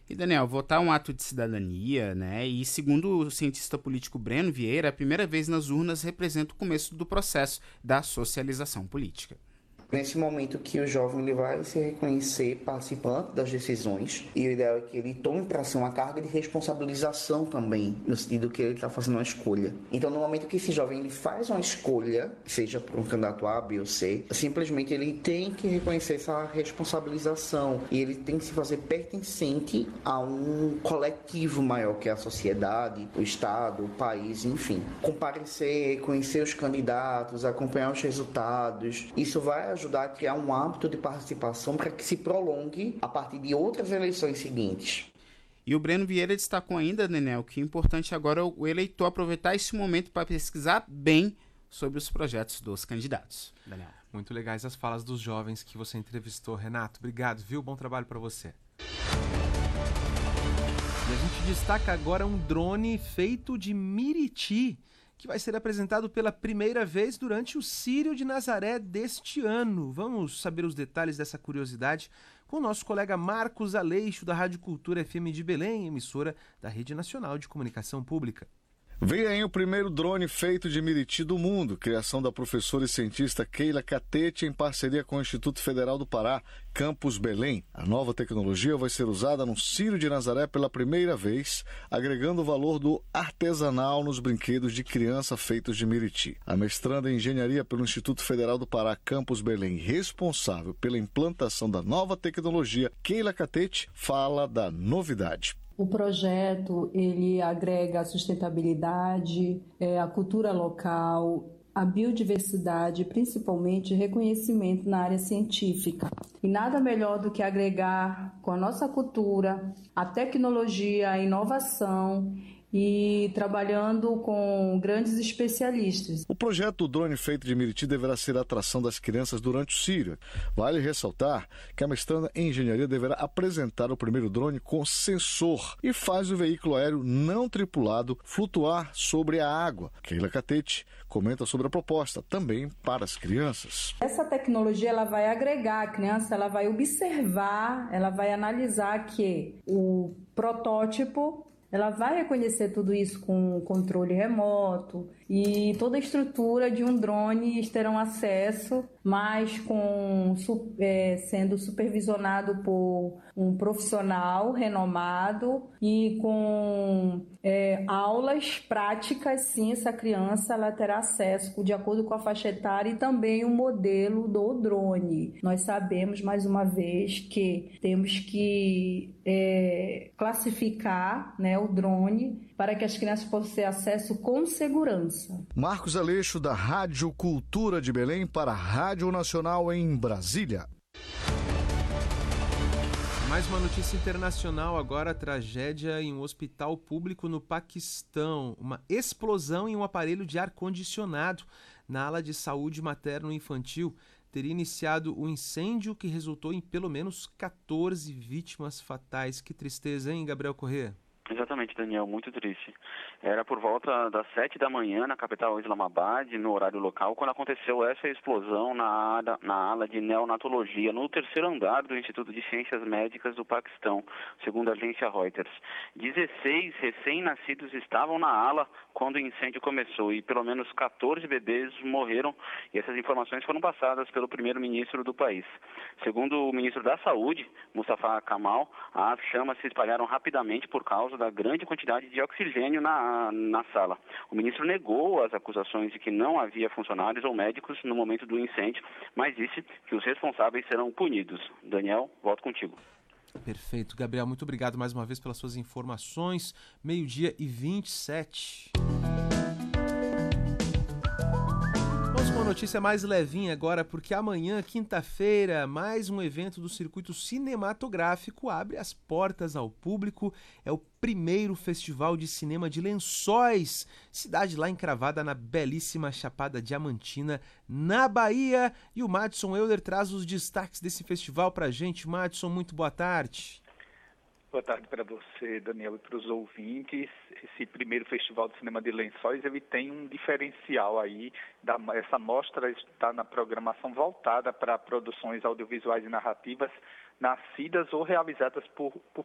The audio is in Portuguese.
E, Daniel, votar é um ato de cidadania, né? E segundo o cientista político Breno Vieira, a primeira vez nas urnas representa o começo do processo da socialização política. Nesse momento que o jovem ele vai se reconhecer participante das decisões, e o ideal é que ele tome para si uma carga de responsabilização também, no sentido que ele está fazendo uma escolha. Então, no momento que esse jovem ele faz uma escolha, seja por um candidato A, B ou C, simplesmente ele tem que reconhecer essa responsabilização e ele tem que se fazer pertencente a um coletivo maior, que é a sociedade, o Estado, o país, enfim. Comparecer, conhecer os candidatos, acompanhar os resultados, isso vai ajudar a criar um hábito de participação para que se prolongue a partir de outras eleições seguintes. E o Breno Vieira destacou ainda, Daniel, que o importante agora é o eleitor aproveitar esse momento para pesquisar bem sobre os projetos dos candidatos. Daniel. Muito legais as falas dos jovens que você entrevistou, Renato. Obrigado, viu? Bom trabalho para você. E a gente destaca agora um drone feito de Miriti, que vai ser apresentado pela primeira vez durante o Círio de Nazaré deste ano. Vamos saber os detalhes dessa curiosidade com o nosso colega Marcos Aleixo, da Rádio Cultura FM de Belém, emissora da Rede Nacional de Comunicação Pública. Vem aí o primeiro drone feito de Miriti do mundo, criação da professora e cientista Keila Catete em parceria com o Instituto Federal do Pará, Campus Belém. A nova tecnologia vai ser usada no Círio de Nazaré pela primeira vez, agregando o valor do artesanal nos brinquedos de criança feitos de Miriti. A mestranda em engenharia pelo Instituto Federal do Pará, Campus Belém, responsável pela implantação da nova tecnologia, Keila Catete, fala da novidade. O projeto ele agrega a sustentabilidade, a cultura local, a biodiversidade, principalmente reconhecimento na área científica. E nada melhor do que agregar com a nossa cultura, a tecnologia, a inovação e trabalhando com grandes especialistas. O projeto do drone feito de Miriti deverá ser a atração das crianças durante o Círio. Vale ressaltar que a mestranda em engenharia deverá apresentar o primeiro drone com sensor e faz o veículo aéreo não tripulado flutuar sobre a água. Keila Catete comenta sobre a proposta também para as crianças. Essa tecnologia ela vai agregar a criança, ela vai observar, ela vai analisar que o protótipo ela vai reconhecer tudo isso com controle remoto e toda a estrutura de um drone terão acesso, mas sendo supervisionado por um profissional renomado e com aulas práticas. Sim, essa criança ela terá acesso de acordo com a faixa etária e também o modelo do drone. Nós sabemos, mais uma vez, que temos que classificar, né, o drone para que as crianças possam ter acesso com segurança. Marcos Aleixo, da Rádio Cultura de Belém, para a Rádio Nacional em Brasília. Mais uma notícia internacional agora, tragédia em um hospital público no Paquistão. Uma explosão em um aparelho de ar-condicionado na ala de saúde materno-infantil teria iniciado o incêndio que resultou em pelo menos 14 vítimas fatais. Que tristeza, hein, Gabriel Corrêa? Exatamente, Daniel, muito triste. Era por volta das 7 da manhã na capital Islamabad, no horário local, quando aconteceu essa explosão na ala de neonatologia, no terceiro andar do Instituto de Ciências Médicas do Paquistão, segundo a agência Reuters. 16 recém-nascidos estavam na ala quando o incêndio começou e pelo menos 14 bebês morreram, e essas informações foram passadas pelo primeiro-ministro do país. Segundo o ministro da Saúde, Mustafa Kamal, as chamas se espalharam rapidamente por causa da grande quantidade de oxigênio na sala. O ministro negou as acusações de que não havia funcionários ou médicos no momento do incêndio, mas disse que os responsáveis serão punidos. Daniel, volto contigo. Perfeito. Gabriel, muito obrigado mais uma vez pelas suas informações. 12h27. Vamos com uma notícia mais levinha agora, porque amanhã, quinta-feira, mais um evento do circuito cinematográfico abre as portas ao público. É o primeiro festival de cinema de Lençóis, cidade lá encravada na belíssima Chapada Diamantina, na Bahia. E o Madison Euler traz os destaques desse festival pra gente. Madison, muito boa tarde. Boa tarde para você, Daniel, e para os ouvintes. Esse primeiro Festival de Cinema de Lençóis, ele tem um diferencial aí. Essa mostra está na programação voltada para produções audiovisuais e narrativas nascidas ou realizadas por